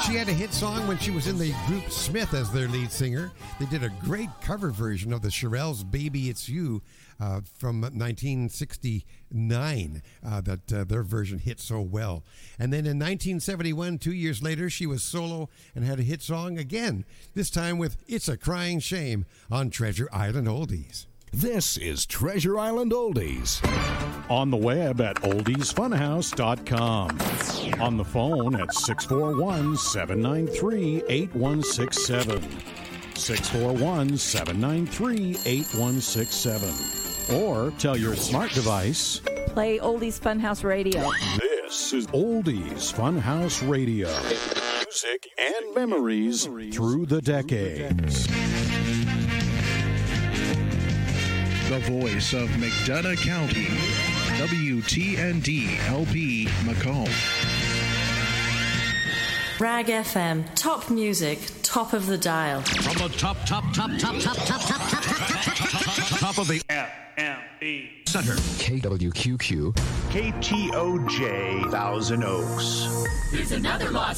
She had a hit song when she was in the group Smith as their lead singer. They did a great cover version of the Shirelles' Baby It's You from 1969 that their version hit so well. And then in 1971, 2 years later, she was solo and had a hit song again, this time with It's a Crying Shame on Treasure Island Oldies. This is Treasure Island Oldies. On the web at oldiesfunhouse.com. On the phone at 641-793-8167. 641-793-8167. Or tell your smart device, play Oldies Funhouse Radio. This is Oldies Funhouse Radio. Music and memories through the decades. The voice of McDonough County, WTND LP Macomb. Rag FM, top music, top of the dial. From the top of the FMB Center. KWQQ. KTOJ, Thousand Oaks. Here's another lost